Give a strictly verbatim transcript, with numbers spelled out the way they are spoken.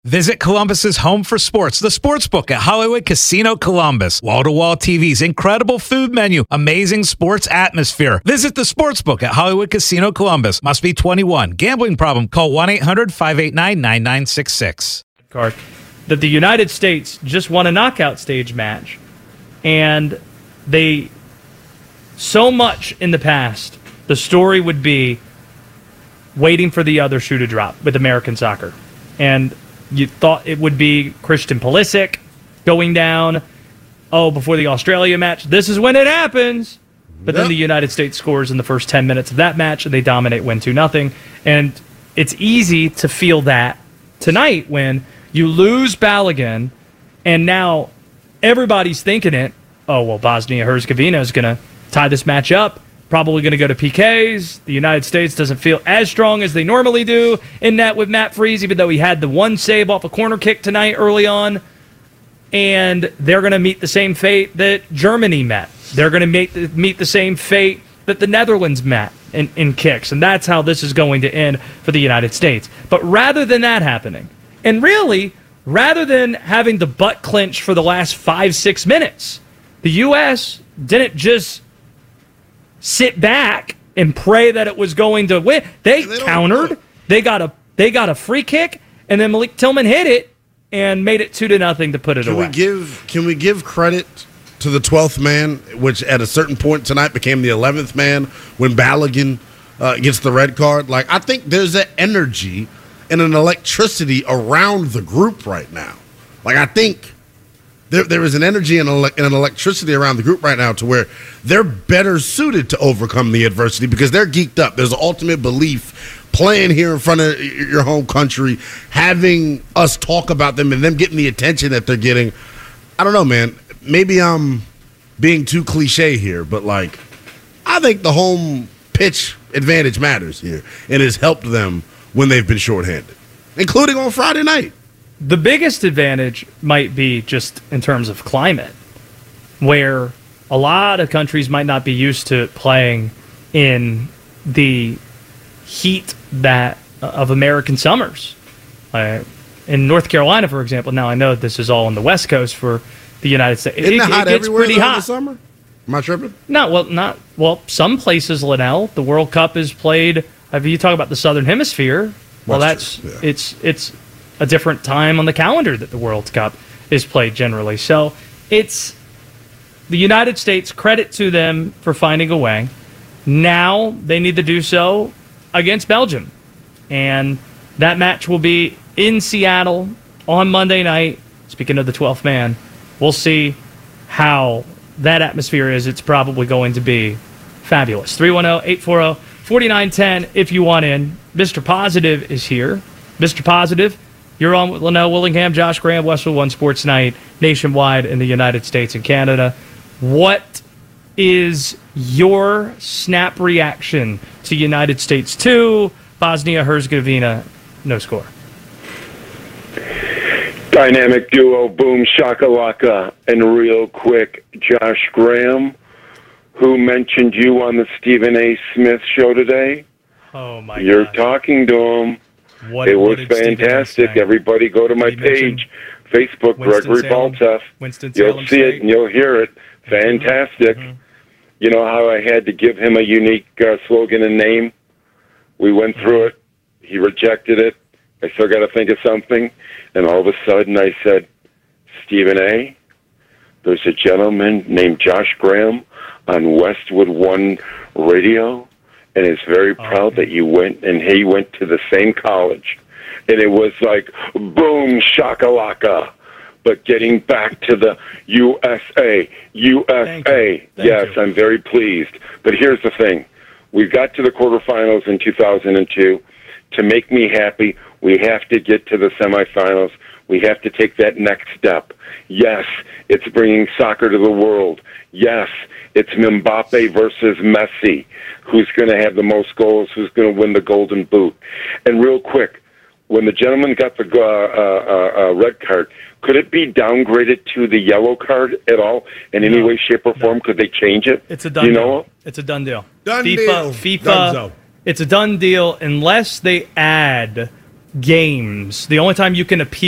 Visit Columbus's home for sports, the Sportsbook at Hollywood Casino Columbus. Wall-to-wall T Vs, incredible food menu, amazing sports atmosphere. Visit the Sportsbook at Hollywood Casino Columbus. Must be twenty-one. Gambling problem? Call one eight hundred five eight nine nine nine six six. Card that the United States just won a knockout stage match, and they so much in the past the story would be waiting for the other shoe to drop with American soccer, and you thought it would be Christian Pulisic going down, oh, before the Australia match. This is when it happens. But yep. Then the United States scores in the first ten minutes of that match, and they dominate, win two nothing. And it's easy to feel that tonight when you lose Balogun, and now everybody's thinking it, oh, well, Bosnia-Herzegovina is going to tie this match up. Probably going to go to P Ks. The United States doesn't feel as strong as they normally do in net with Matt Freese, even though he had the one save off a corner kick tonight early on. And they're going to meet the same fate that Germany met. They're going to meet the, meet the same fate that the Netherlands met in, in kicks. And that's how this is going to end for the United States. But rather than that happening, and really, rather than having the butt clinch for the last five, six minutes, the U S didn't just sit back and pray that it was going to win. They, they countered. They got a they got a free kick, and then Malik Tillman hit it and made it two to nothing to put it can away. We give, can we give credit to the twelfth man, which at a certain point tonight became the eleventh man when Balogun uh, gets the red card? Like, I think there's an energy and an electricity around the group right now. Like, I think There, there is an energy and, ele- and an electricity around the group right now to where they're better suited to overcome the adversity because they're geeked up. There's an ultimate belief playing here in front of your home country, having us talk about them and them getting the attention that they're getting. I don't know, man. Maybe I'm being too cliche here, but, like, I think the home pitch advantage matters here and has helped them when they've been shorthanded, including on Friday night. The biggest advantage might be just in terms of climate, where a lot of countries might not be used to playing in the heat that of American summers. Uh, in North Carolina, for example, now I know this is all on the West Coast for the United States. Isn't it, it hot it gets everywhere pretty hot in the summer? Am I tripping? No, well, not well. Some places, Linnell, the World Cup is played. If you talk about the Southern Hemisphere, well, that's, that's yeah. it's it's. a different time on the calendar that the World Cup is played generally. So it's the United States, credit to them for finding a way. Now they need to do so against Belgium. And that match will be in Seattle on Monday night. Speaking of the twelfth man, we'll see how that atmosphere is. It's probably going to be fabulous. three one zero, eight four zero, four nine one zero if you want in. Mister Positive is here. Mister Positive, you're on with Linnell Willingham, Josh Graham, Westwood One Sports Night, nationwide in the United States and Canada. What is your snap reaction to United States two, Bosnia-Herzegovina, no score? Dynamic duo, boom, shakalaka. And real quick, Josh Graham, who mentioned you on the Stephen A. Smith show today. Oh, my You're God. talking to him. What, it what was fantastic. Everybody go to my page, Facebook, Gregory Balteff. You'll see it and you'll hear it. Fantastic. Mm-hmm. You know how I had to give him a unique uh, slogan and name? We went through it. He rejected it. I still got to think of something. And all of a sudden I said, Stephen A., there's a gentleman named Josh Graham on Westwood One Radio, and is very proud that you went, and he went to the same college. And it was like, boom, shakalaka. But getting back to the U S A, U S A, Thank you. Thank yes, you. I'm very pleased. But here's the thing. We got to the quarterfinals in two thousand two. To make me happy, we have to get to the semifinals. We have to take that next step. Yes, it's bringing soccer to the world. Yes, it's Mbappe versus Messi. Who's going to have the most goals? Who's going to win the Golden Boot? And real quick, when the gentleman got the uh, uh, uh, red card, could it be downgraded to the yellow card at all in any no, way, shape, or form? No. Could they change it? It's a done you deal. know? It's a done deal. Done FIFA, deal. FIFA, Dunzo. It's a done deal unless they add games. The only time you can appeal